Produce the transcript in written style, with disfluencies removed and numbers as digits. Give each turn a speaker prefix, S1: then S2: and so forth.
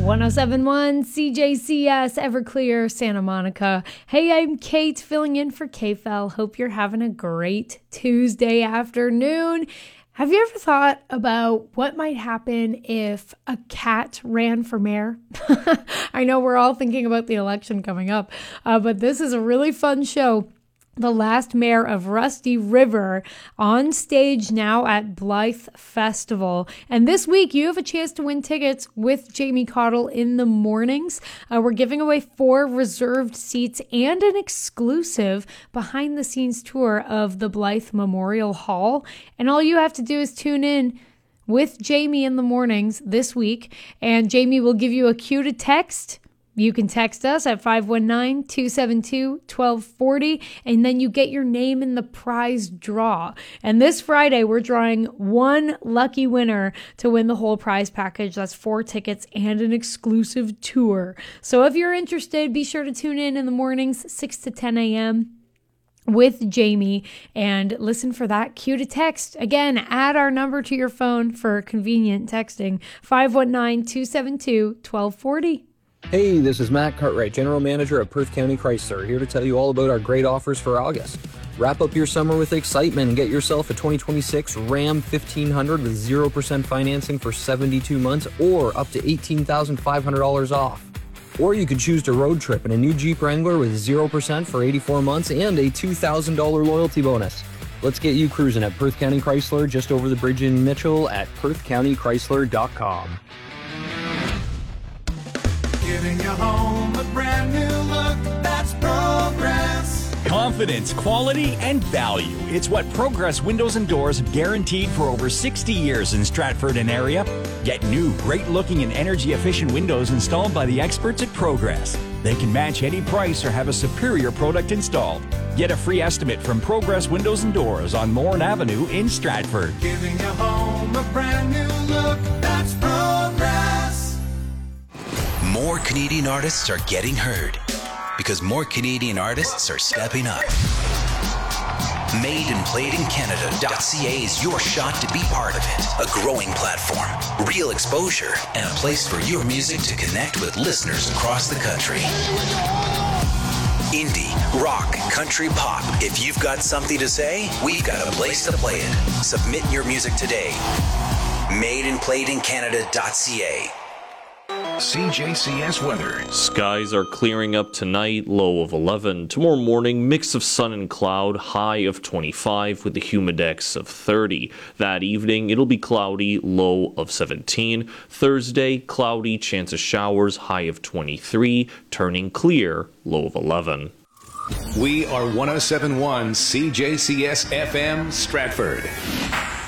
S1: 1071 CJCS, Everclear, Santa Monica. Hey, I'm Kate filling in for KFEL. Hope you're having a great Tuesday afternoon. Have you ever thought about what might happen if a cat ran for mayor? I know we're all thinking about the election coming up, but this is a really fun show. The last mayor of Rusty River on stage now at Blythe Festival. And this week, you have a chance to win tickets with Jamie Cottle in the mornings. We're giving away 4 reserved seats and an exclusive behind-the-scenes tour of the Blythe Memorial Hall. And all you have to do is tune in with Jamie in the mornings this week, and Jamie will give you a cue to text. You can text us at 519-272-1240, and then you get your name in the prize draw. And this Friday, we're drawing one lucky winner to win the whole prize package. That's 4 tickets and an exclusive tour. So if you're interested, be sure to tune in the mornings, 6 to 10 a.m. with Jamie, and listen for that cue to text. Again, add our number to your phone for convenient texting, 519-272-1240.
S2: Hey, this is Matt Cartwright, General Manager at Perth County Chrysler, here to tell you all about our great offers for August. Wrap up your summer with excitement and get yourself a 2026 Ram 1500 with 0% financing for 72 months or up to $18,500 off. Or you could choose to road trip in a new Jeep Wrangler with 0% for 84 months and a $2,000 loyalty bonus. Let's get you cruising at Perth County Chrysler, just over the bridge in Mitchell at perthcountychrysler.com.
S3: Giving your home a brand new look, that's Progress.
S4: Confidence, quality, and value. It's what Progress Windows and Doors have guaranteed for over 60 years in Stratford and area. Get new, great-looking and energy-efficient windows installed by the experts at Progress. They can match any price or have a superior product installed. Get a free estimate from Progress Windows and Doors on Moran Avenue in Stratford.
S3: Giving your home a brand new look, that's Progress.
S5: More Canadian artists are getting heard because more Canadian artists are stepping up. MadeandPlayedInCanada.ca is your shot to be part of it. A growing platform, real exposure, and a place for your music to connect with listeners across the country. Indie, rock, country, pop. If you've got something to say, we've got a place to play it. Submit your music today. MadeandPlayedInCanada.ca.
S6: CJCS weather.
S7: Skies are clearing up tonight, low of 11. Tomorrow morning, mix of sun and cloud, high of 25 with the humidex of 30. That evening, it'll be cloudy, low of 17. Thursday, cloudy, chance of showers, high of 23, turning clear, low of 11.
S6: We are 1071 CJCS FM Stratford.